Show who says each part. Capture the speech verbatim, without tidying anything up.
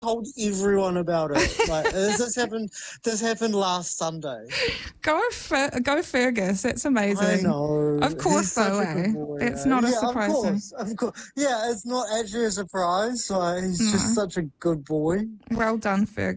Speaker 1: told everyone about it. Like this happened. This happened last Sunday.
Speaker 2: Go, Fer- go, Fergus. That's amazing.
Speaker 1: I know.
Speaker 2: Of course,
Speaker 1: He's
Speaker 2: though,
Speaker 1: such a good
Speaker 2: eh?
Speaker 1: boy,
Speaker 2: It's
Speaker 1: eh?
Speaker 2: not a
Speaker 1: yeah,
Speaker 2: surprise.
Speaker 1: Of course, of course. Yeah, it's not actually a surprise. Like, he's
Speaker 2: No.
Speaker 1: just such a good boy.
Speaker 2: Well done, Fergus.